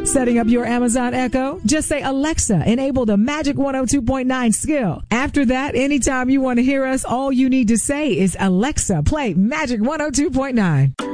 Setting up your Amazon Echo? Just say, Alexa, enable the Magic 102.9 skill. After that, anytime you want to hear us, all you need to say is, Alexa, play Magic 102.9.